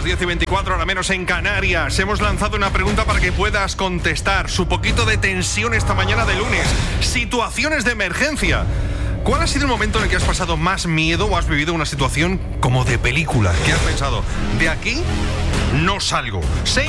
las 10:24, ahora menos en Canarias. Hemos lanzado una pregunta para que puedas contestar. Su poquito de tensión esta mañana de lunes. Situaciones de emergencia. ¿Cuál ha sido el momento en el que has pasado más miedo o has vivido una situación como de película? ¿Qué has pensado? De aquí no salgo.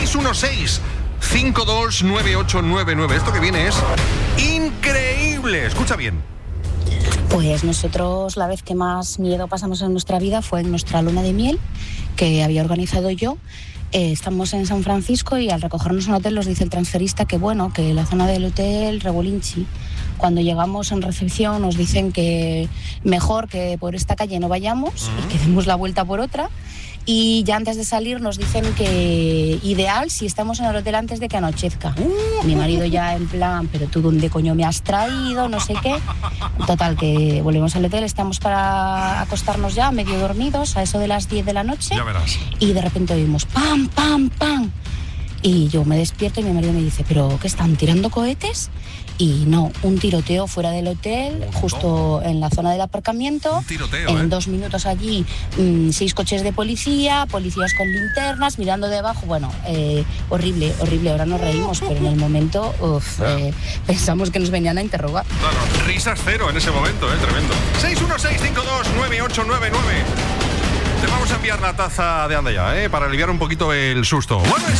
616-529899. Esto que viene es increíble. Escucha bien. Pues nosotros la vez que más miedo pasamos en nuestra vida fue en nuestra luna de miel, que había organizado yo. Estamos en San Francisco y al recogernos en un hotel nos dice el transferista que bueno, que la zona del hotel Revolinchi. Cuando llegamos en recepción nos dicen que mejor que por esta calle no vayamos y que demos la vuelta por otra. Y ya antes de salir nos dicen que ideal si estamos en el hotel antes de que anochezca. Mi marido ya en plan, pero tú dónde coño me has traído, no sé qué. Total, que volvemos al hotel, estamos para acostarnos ya medio dormidos a eso de las 10 de la noche. Ya verás. Y de repente oímos pam, pam, pam. Y yo me despierto y mi marido me dice, ¿pero qué están tirando cohetes? Y no, un tiroteo fuera del hotel, justo en la zona del aparcamiento. Un tiroteo, en 2 minutos allí, 6 coches de policía, policías con linternas, mirando debajo. Bueno, horrible, horrible. Ahora nos reímos, pero en el momento pensamos que nos venían a interrogar. Claro, risas cero en ese momento, tremendo. 616-529899. Te vamos a enviar la taza de Anda Ya, para aliviar un poquito el susto. Bueno,